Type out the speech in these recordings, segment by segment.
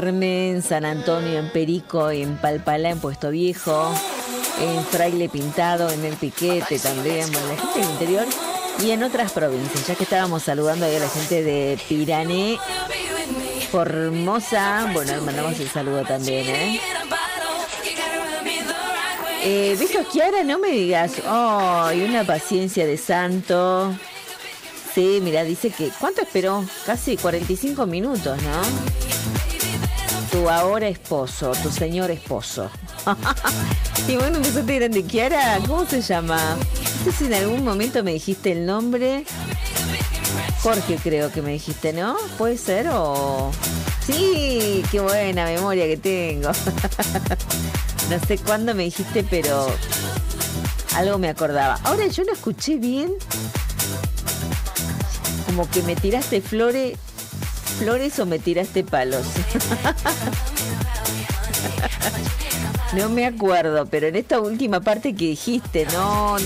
Carmen, San Antonio, en Perico, en Palpalá, en Puesto Viejo, en Fraile Pintado, en El Piquete también, bueno, la gente del interior y en otras provincias, ya que estábamos saludando ahí a la gente de Pirané, Formosa, bueno, le mandamos el saludo también, ¿Viste, Kiara? No me digas, y una paciencia de santo. Sí, mira, dice que, ¿cuánto esperó? Casi 45 minutos, ¿no? Tu ahora esposo, tu señor esposo. Y bueno, empezaste grande. Kiara, ¿cómo se llama? No sé si en algún momento me dijiste el nombre. Jorge, creo que me dijiste, ¿no? ¿Puede ser o...? Sí, qué buena memoria que tengo. No sé cuándo me dijiste, pero algo me acordaba. Ahora, yo no escuché bien. Como que me tiraste flores o me tiraste palos. No me acuerdo, pero en esta última parte que dijiste, no.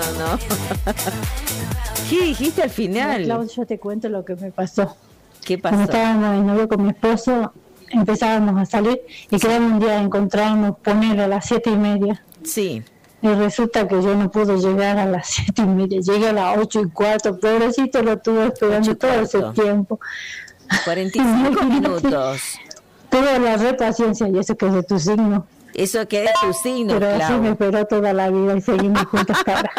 ¿Qué dijiste al final? Claudia, yo te cuento lo que me pasó. ¿Qué pasó? Cuando estábamos de novio con mi esposo, empezábamos a salir y quedamos un día de encontrarnos, poner a las 7:30. Sí. Y resulta que yo no pude llegar a las 7:30, llegué a las 8:15, pobrecito, lo tuve esperando todo ese tiempo. 45 minutos. Tuve la repaciencia y eso que es de tu signo. Eso que es tu signo, pero Clau. así me esperó toda la vida y seguimos juntos ahora.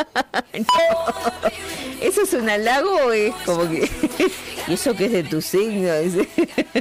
No. ¿Eso es un halago o es como que... y eso que es de tu signo?